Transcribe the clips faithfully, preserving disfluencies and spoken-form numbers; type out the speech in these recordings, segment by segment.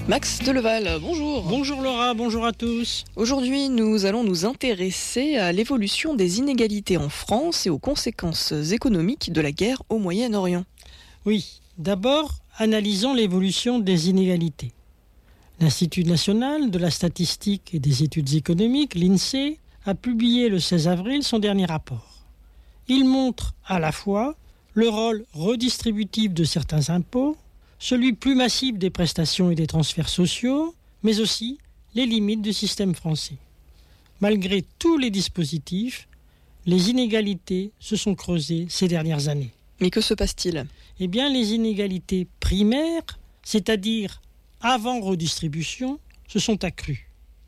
Max Deleval, bonjour. Bonjour Laura, bonjour à tous. Aujourd'hui, nous allons nous intéresser à l'évolution des inégalités en France et aux conséquences économiques de la guerre au Moyen-Orient. Oui, d'abord, analysons l'évolution des inégalités. L'Institut national de la statistique et des études économiques, l'INSEE, a publié le seize avril son dernier rapport. Il montre à la fois le rôle redistributif de certains impôts, celui plus massif des prestations et des transferts sociaux, mais aussi les limites du système français. Malgré tous les dispositifs, les inégalités se sont creusées ces dernières années. Mais que se passe-t-il ? Eh bien, les inégalités primaires, c'est-à-dire avant redistribution, se sont accrues.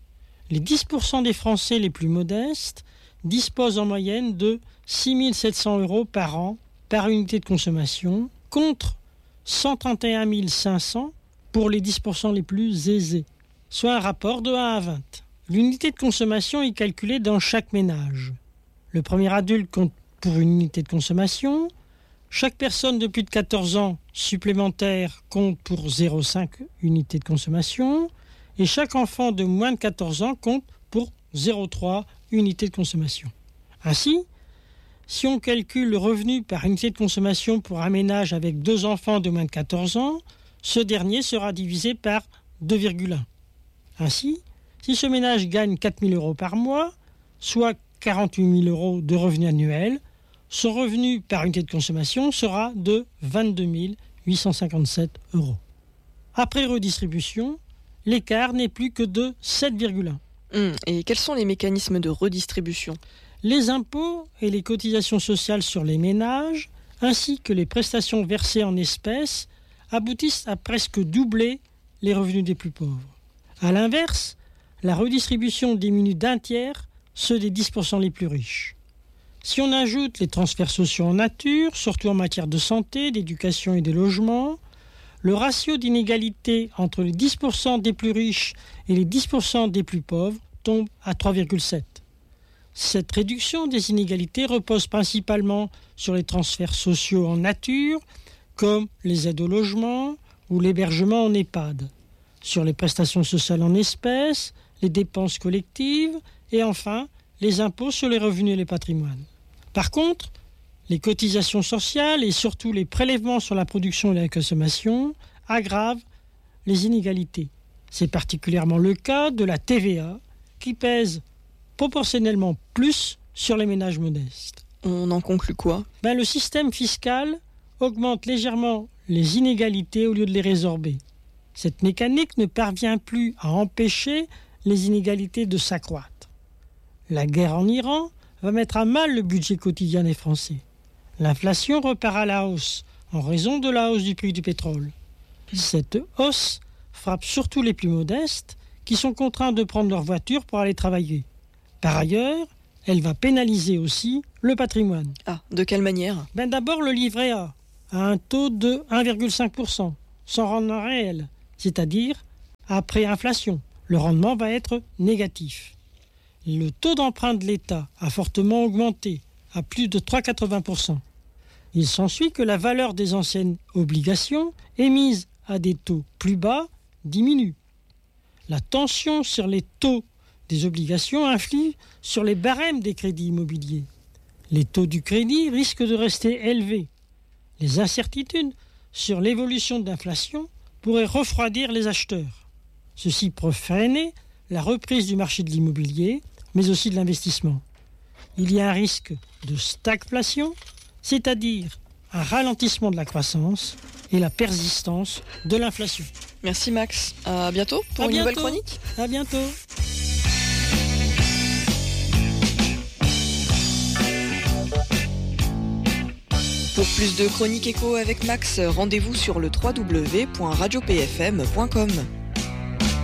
Les dix pour cent des Français les plus modestes disposent en moyenne de six mille sept cents euros par an par unité de consommation, contre cent trente et un mille cinq cents pour les dix pour cent les plus aisés, soit un rapport de un à vingt. L'unité de consommation est calculée dans chaque ménage. Le premier adulte compte pour une unité de consommation, chaque personne de plus de quatorze ans supplémentaire compte pour zéro virgule cinq unités de consommation et chaque enfant de moins de quatorze ans compte pour zéro virgule trois unités de consommation. Ainsi, si on calcule le revenu par unité de consommation pour un ménage avec deux enfants de moins de quatorze ans, ce dernier sera divisé par deux virgule un. Ainsi, si ce ménage gagne quatre mille euros par mois, soit quarante-huit mille euros de revenu annuel, son revenu par unité de consommation sera de vingt-deux mille huit cent cinquante-sept euros. Après redistribution, l'écart n'est plus que de sept virgule un. Hum, et quels sont les mécanismes de redistribution ? Les impôts et les cotisations sociales sur les ménages, ainsi que les prestations versées en espèces, aboutissent à presque doubler les revenus des plus pauvres. A l'inverse, la redistribution diminue d'un tiers ceux des dix pour cent les plus riches. Si on ajoute les transferts sociaux en nature, surtout en matière de santé, d'éducation et de logement, le ratio d'inégalité entre les dix pour cent des plus riches et les dix pour cent des plus pauvres tombe à trois virgule sept. Cette réduction des inégalités repose principalement sur les transferts sociaux en nature, comme les aides au logement ou l'hébergement en EHPAD, sur les prestations sociales en espèces, les dépenses collectives et enfin les impôts sur les revenus et les patrimoines. Par contre, les cotisations sociales et surtout les prélèvements sur la production et la consommation aggravent les inégalités. C'est particulièrement le cas de la T V A qui pèse proportionnellement plus sur les ménages modestes. On en conclut quoi ? Ben, le système fiscal augmente légèrement les inégalités au lieu de les résorber. Cette mécanique ne parvient plus à empêcher les inégalités de s'accroître. La guerre en Iran va mettre à mal le budget quotidien des Français. L'inflation repart à la hausse en raison de la hausse du prix du pétrole. Cette hausse frappe surtout les plus modestes qui sont contraints de prendre leur voiture pour aller travailler. Par ailleurs, elle va pénaliser aussi le patrimoine. Ah, de quelle manière ? Ben d'abord le livret A, à un taux de un virgule cinq pour cent, sans rendement réel, c'est-à-dire après inflation. Le rendement va être négatif. Le taux d'emprunt de l'État a fortement augmenté, à plus de trois virgule quatre-vingts pour cent. Il s'ensuit que la valeur des anciennes obligations émises à des taux plus bas diminue. La tension sur les taux des obligations influent sur les barèmes des crédits immobiliers. Les taux du crédit risquent de rester élevés. Les incertitudes sur l'évolution de l'inflation pourraient refroidir les acheteurs. Ceci peut freiner la reprise du marché de l'immobilier, mais aussi de l'investissement. Il y a un risque de stagflation, c'est-à-dire un ralentissement de la croissance et la persistance de l'inflation. Merci Max. À bientôt pour à une bientôt. nouvelle chronique. À bientôt. Pour plus de chroniques écho avec Max, rendez-vous sur le w w w point radio p f m point com.